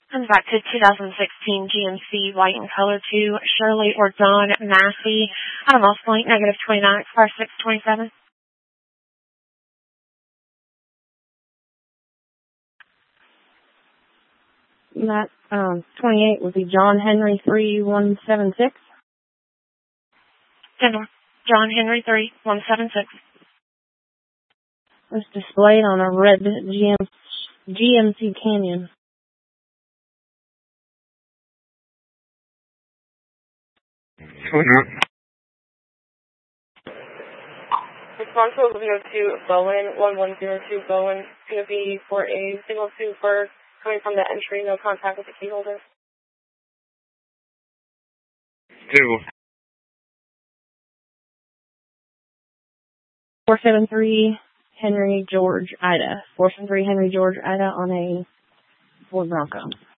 Comes back to 2016 GMC white and color to Shirley or Don Massey. Out of Moss Point, -29, expires 6/27. That 28 would be John Henry 3176. John Henry 3176. It's displayed on a red GMC Canyon. Response will be to Bowen 1102 Bowen. It's going to be for a signal to for coming from the entry, no contact with the key holder. 2. 473 Henry George Ida. 473 Henry George Ida on a Ford Bronco.